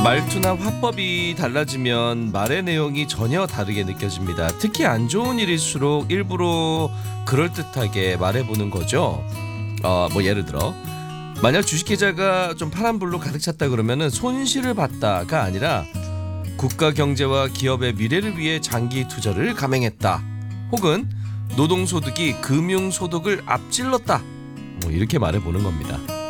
말투나 화법이 달라지면 말의 내용이 전혀 다르게 느껴집니다. 특히 안 좋은 일일수록 일부러 그럴듯하게 말해보는 거죠. 뭐 예를 들어 만약 주식계좌가 좀 파란불로 가득 찼다 그러면은 손실을 봤다가 아니라 국가 경제와 기업의 미래를 위해 장기 투자를 감행했다. 혹은 노동소득이 금융소득을 앞질렀다. 뭐 이렇게 말해보는 겁니다.